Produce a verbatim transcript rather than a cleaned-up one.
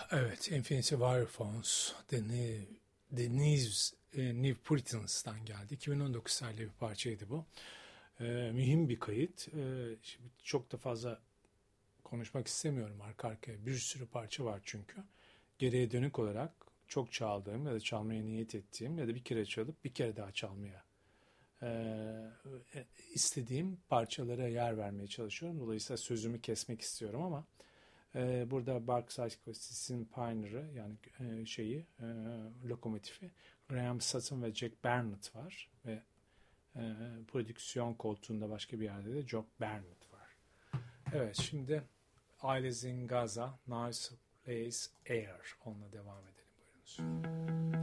Evet, Infinity Wirephones, The New, The News, e, New Puritans'tan geldi. iki bin on dokuz tarihli bir parçaydı bu. E, mühim bir kayıt. E, şimdi çok da fazla konuşmak istemiyorum arka arkaya. Bir sürü parça var çünkü. Geriye dönük olarak çok çaldığım ya da çalmaya niyet ettiğim ya da bir kere çalıp bir kere daha çalmaya e, istediğim parçalara yer vermeye çalışıyorum. Dolayısıyla sözümü kesmek istiyorum ama Ee, burada Barks Sys'in Pioneer'ı yani e, şeyi e, lokomotifi Graham Sutton ve Jack Barnett var ve e, prodüksiyon koltuğunda başka bir yerde de Jock Barnett var. Evet, şimdi Ailes in Gaza, Nice Place Air, onunla devam edelim, buyurunuz.